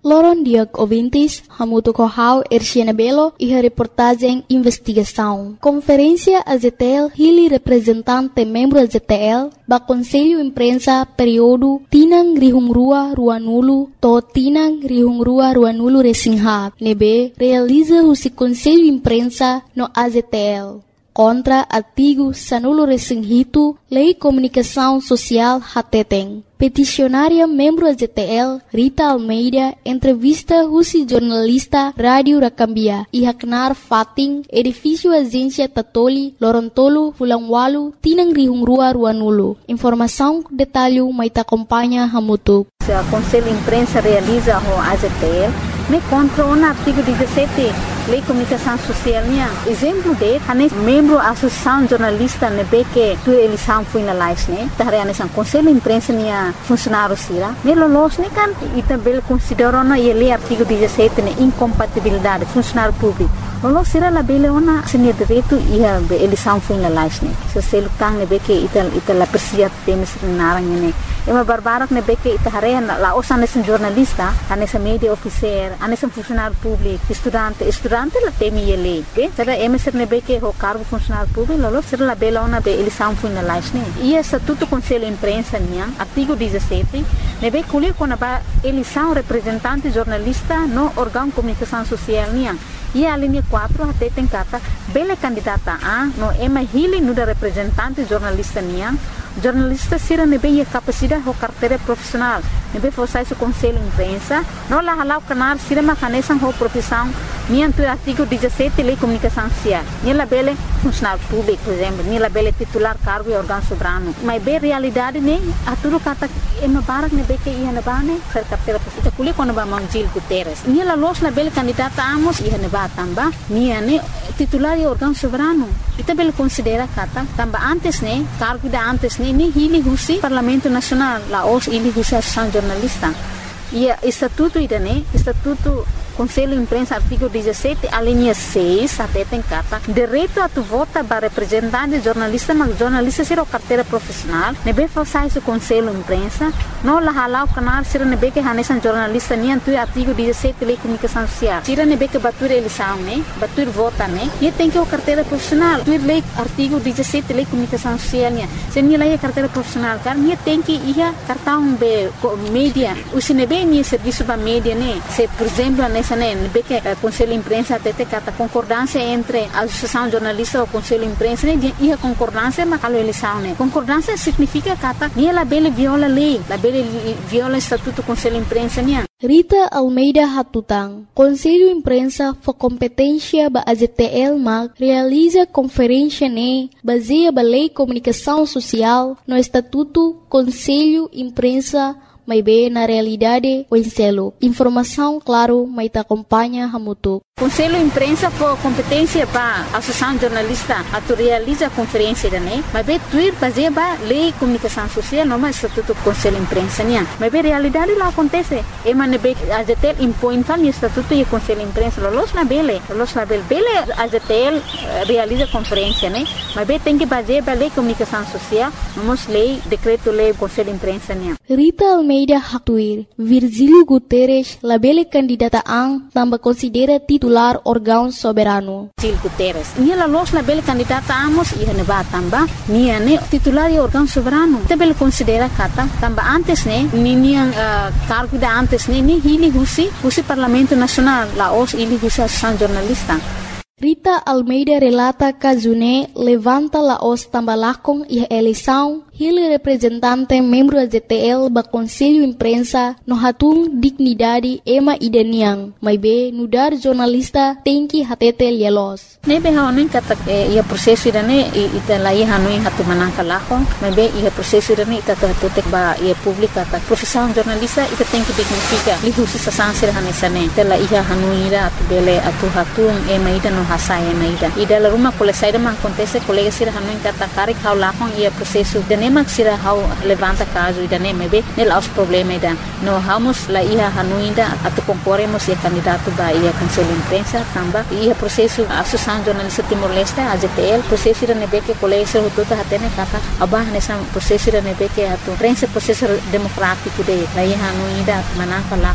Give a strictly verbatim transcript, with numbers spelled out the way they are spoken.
Loron Diag ouvintes, Hamuto Kohau, Erciana Belo e a reportagem Investigação. Conferência A Z T L, Hili representante membro A Z T L, ba Conselho Imprensa período Tinang Rihungrua Ruanulu, to Tinang Rihungrua Ruanulu Resinghat, nebe realiza o Conselho Imprensa no A Z T L. Contra artigo Sanulo Resinghito, Lei Comunicação Social Hateteng. Peticionária membro A Z T L, Rita Almeida, entrevista Rusi jornalista Rádio Rakambia e Haknar Fating, edifício Agência Tatoli, Lorontolo, Fulangwalu, Tinang Rihungrua Ruanulu. Informação, detalhe, Maita acompanha Hamutuk. O Conselho Imprensa realiza o A Z T L, me contra o artigo dezessete, Lei Comunicação Social. Exemplo de, a membro da Associação Jornalista, que tu eleição foi na live, né? Tahre a Conselho Imprensa, funcionário sira. Nelo los ne kan itabel considero na ele artigo dezessete ne incompatibilidade funcionário público. Lo sira la bele ona senia direito e a eleição foi na live, né? Se se lutang ne beke ital ital la persia temes narang ne. Ema barbarak ne beke itahare la osa ne jornalista, ane sa media officer, ane sa funcionário público, estudante, estudante la temi ele. Be, será emes ne beke ho cargo funcionário público, lo sira la bele ona be eleição foi na live, né? E estatuto Conselho Imprensa niang artigo dezessete, nebe colher com a eleição representante jornalista no órgão de comunicação social niang. E a linha quatro até tem cata bela candidata a no ema hili no da representante jornalista niang. Jornalista sira nebe a capacidade ou carteira profissional. Nebe forçar o Conselho Imprensa, não lá halau canar sira macanesan ou profissão niang tu artigo dezessete Lei Comunicação Social. Nila bele funcionário público, por exemplo, nila bele titular cargo e órgão soberano. Mas bem realidade ne a tudo kata ema barak nebe que ia na bane ser carteira profissional. Kuli quando ba Manjil Guterres. Nila los na bele candidata amos ia na ba tamba nia ne titular e órgão soberano. Ita bele considera kata tamba antes ne cargo da antes ne ni hili husi Parlamento Nacional la os hili husi Associação Jornalista. E estatuto ida ne estatuto Conselho Imprensa, artigo dezessete, a linha seis, até tem cata, direito a tu vota para representante jornalista, mas jornalista ser o carteira profissional, nebe forçar esse Conselho Imprensa, não lá halau o canal, sira nebe que hanesan jornalista, nem tu artigo dezessete, Lei Comunicação Social, sira nebe que batur eleição, né, batur vota, né, e tem que o carteira profissional, tu lei artigo dezessete, Lei Comunicação Social, né, se nem lá é carteira profissional, cara, nem tem que ir cartão de mídia, o se nebe nem serviço para mídia, né, se por exemplo, né, Bem que o Conselho Imprensa até tem a concordância entre a Associação Jornalista e o Conselho Imprensa e a concordância é a eleição. Concordância significa que nem ela bele viola a lei, ela bele viola o Estatuto do Conselho Imprensa. Rita Almeida Hatutang, Conselho Imprensa for competência ba A Z T L mag realiza conferência ne baseia ba Lei Comunicação Social no Estatuto Conselho Imprensa. Mas bem, na realidade, o enselo. Informação, claro, mas te acompanha Hamutuk. Conselho Imprensa for competência para a Associação Jornalista a tu realiza a conferência da né, mas bem, tu ir fazer a Lei Comunicação Social, não é Estatuto do Conselho Imprensa, né? Mas bem, realidade lá acontece. E mas bem, a Z T L impõe tal Estatuto e Conselho Imprensa, los na bele, los na bele, bele a Z T L realiza a conferência, né? Mas bem, tem que fazer a Lei Comunicação Social, vamos lei, decreto lei Conselho Imprensa, né? Rita Almeida Hatuir, Virgílio Guterres, la bele candidata ang tambah considera titular órgão soberano. Virgílio Guterres. Nia los la bele candidata amos e neba tamba, nia ne titular e órgão soberano. Te bele considera kata tamba antes ne, ni nia uh, cargo da antes ne, ni hili husi, husi Parlamento Nacional, la os hili husi Associação Jornalista. Rita Almeida relata que June levanta la os tambalakong e a eleição, ele representante membro da Z T L ba Conselho Imprensa no hatung dignidade ema idaniang, mas be nudar jornalista tem que hatete lielos. Nebe haonin kata ia prosesso idane ita lai hanuin hatu manangka lakong, mas be ia prosesso idane ita hatete ba ia publika ta profissão jornalista ita tem que dignifica lihusi sa sansir hanesane tela ia hanuira atu bele atu hatung ema ida no hasaya na ida ida la rumah kole saida man acontece colega sira hanuin kata karik hau lakong ia prosesso dane mak sira hau levanta caso ida ne mebe nel aos problema ida no hamos la ia hanuinda atu concorremos ia candidato ba ia Conselho Imprensa tamba ia processo Associação Jornalista Timor-Leste A Z T L processo ida nebe que colega sira hututa hatene kata abah nessa processo ida nebe que atu prensa processo democrático de la ia hanuinda manangka